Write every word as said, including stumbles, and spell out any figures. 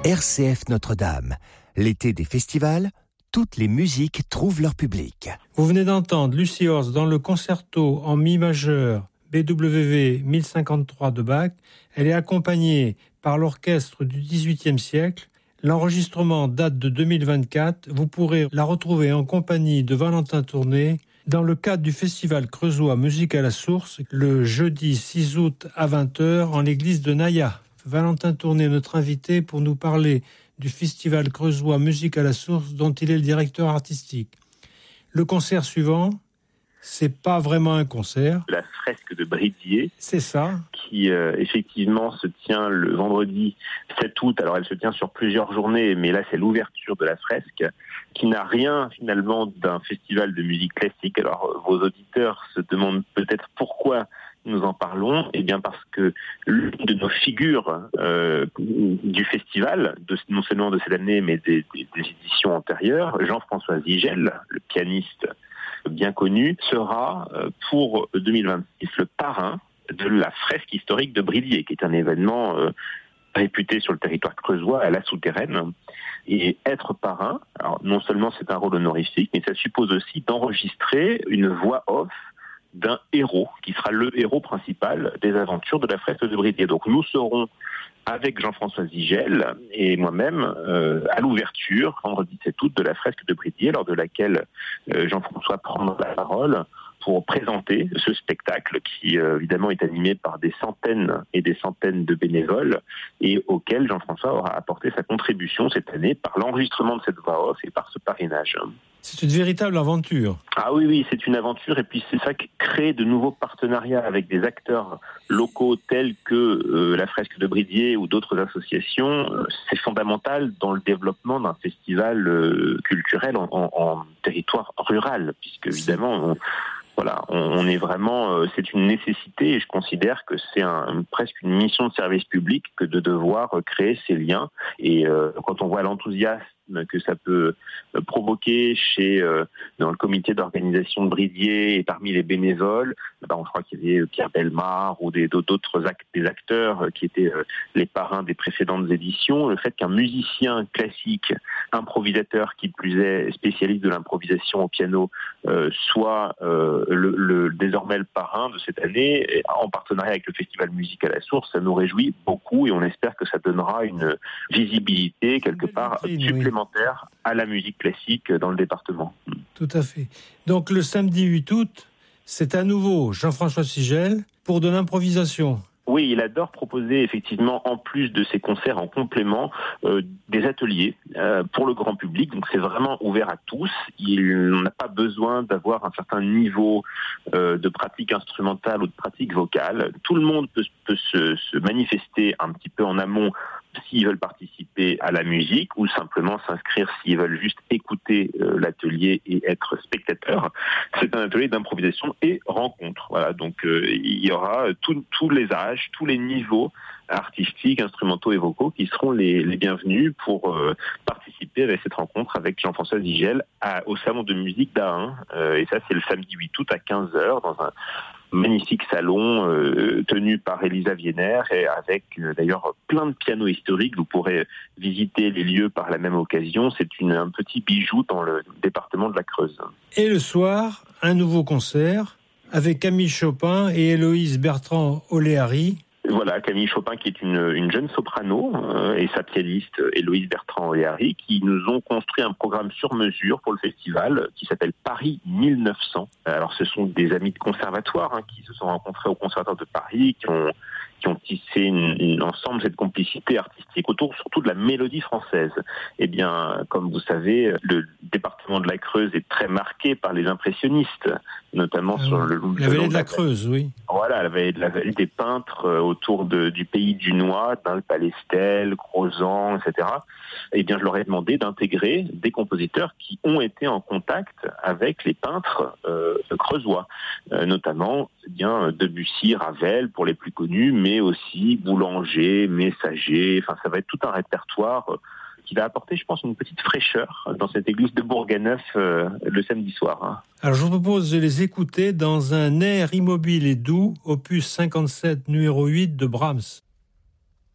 R C F Notre-Dame. L'été des festivals, toutes les musiques trouvent leur public. Vous venez d'entendre Lucy Horst dans le concerto en mi majeur B W V mille cinquante-trois de Bach. Elle est accompagnée par l'orchestre du dix-huitième siècle. L'enregistrement date de deux mille vingt-quatre. Vous pourrez la retrouver en compagnie de Valentin Tourné dans le cadre du festival creusois Musique à la Source, le jeudi six août à vingt heures en l'église de Naya. Valentin Tourné est notre invité pour nous parler du festival creusois Musique à la Source dont il est le directeur artistique. Le concert suivant, c'est pas vraiment un concert. La fresque de Bridier. C'est ça. Qui euh, effectivement se tient le vendredi sept août. Alors elle se tient sur plusieurs journées, mais là c'est l'ouverture de la fresque, qui n'a rien finalement d'un festival de musique classique. Alors vos auditeurs se demandent peut-être pourquoi nous en parlons. Eh bien parce que l'une de nos figures euh, du festival, de, non seulement de cette année, mais des, des, des éditions antérieures, Jean-François Zigel, le pianiste bien connu, sera pour deux mille vingt-six le parrain de la fresque historique de Bridier, qui est un événement euh, réputé sur le territoire creusois à la souterraine. Et être parrain, alors non seulement c'est un rôle honorifique, mais ça suppose aussi d'enregistrer une voix off d'un héros, qui sera le héros principal des aventures de la fresque de Bridier. Donc nous serons avec Jean-François Zigel et moi-même euh, à l'ouverture, vendredi sept août, de la fresque de Bridier, lors de laquelle euh, Jean-François prendra la parole pour présenter ce spectacle qui, euh, évidemment, est animé par des centaines et des centaines de bénévoles et auquel Jean-François aura apporté sa contribution cette année par l'enregistrement de cette voix off et par ce parrainage. C'est une véritable aventure. Ah oui, oui, c'est une aventure et puis c'est ça qui crée de nouveaux partenariats avec des acteurs locaux tels que euh, la fresque de Bridier ou d'autres associations. C'est fondamental dans le développement d'un festival euh, culturel en, en, en territoire rural, puisque évidemment... On, Voilà, on est vraiment, euh, c'est une nécessité et je considère que c'est un, presque une mission de service public que de devoir créer ces liens. Et euh, quand on voit l'enthousiasme que ça peut provoquer chez euh, dans le comité d'organisation de Bridier et parmi les bénévoles, ben on croit qu'il y avait Pierre Bellemare ou des, d'autres act, des acteurs qui étaient euh, les parrains des précédentes éditions. Le fait qu'un musicien classique, improvisateur qui plus est, spécialiste de l'improvisation au piano, euh, soit euh, le, le, désormais le parrain de cette année, en partenariat avec le festival Musique à la Source, ça nous réjouit beaucoup et on espère que ça donnera une visibilité quelque part supplémentaire à la musique classique dans le département. Tout à fait. Donc le samedi huit août, c'est à nouveau Jean-François Zigel pour de l'improvisation. Oui, il adore proposer effectivement, en plus de ses concerts en complément, euh, des ateliers euh, pour le grand public. Donc c'est vraiment ouvert à tous. Il n'a pas besoin d'avoir un certain niveau euh, de pratique instrumentale ou de pratique vocale. Tout le monde peut, peut se, se manifester un petit peu en amont s'ils veulent participer à la musique ou simplement s'inscrire s'ils veulent juste écouter euh, l'atelier et être spectateurs. C'est un atelier d'improvisation et rencontre. Voilà, donc euh, il y aura tous les âges, tous les niveaux artistiques, instrumentaux et vocaux qui seront les, les bienvenus pour euh, participer à cette rencontre avec Jean-François Zigel à, au salon de musique d'Ahin. Euh, et ça, c'est le samedi huit août à quinze heures dans un magnifique salon euh, tenu par Elisa Vienner et avec euh, d'ailleurs plein de pianos historiques. Vous pourrez visiter les lieux par la même occasion. C'est une, un petit bijou dans le département de la Creuse. Et le soir, un nouveau concert avec Camille Chopin et Héloïse Bertrand-Oléary. Voilà, Camille Chopin qui est une, une jeune soprano euh, et sa pianiste Héloïse Bertrand-Oléary qui nous ont construit un programme sur mesure pour le festival qui s'appelle Paris mille neuf cents. Alors ce sont des amis de conservatoire hein, qui se sont rencontrés au Conservatoire de Paris, qui ont qui ont tissé une, une, ensemble cette complicité artistique autour surtout de la mélodie française. Eh bien, comme vous savez, le département de la Creuse est très marqué par les impressionnistes, notamment ah, sur le la vallée de la Creuse, oui. Voilà, la vallée, la vallée des peintres euh, autour de, du pays du Noix, dans Palestel, Crozant, et cetera. Eh bien, je leur ai demandé d'intégrer des compositeurs qui ont été en contact avec les peintres euh, creusois, euh, notamment eh bien Debussy, Ravel pour les plus connus, mais aussi Boulanger, Messager. Enfin, ça va être tout un répertoire euh, qui va apporter, je pense, une petite fraîcheur dans cette église de Bourganeuf euh, le samedi soir. Hein. Alors, je vous propose de les écouter dans un air immobile et doux, opus cinquante-sept, numéro huit de Brahms.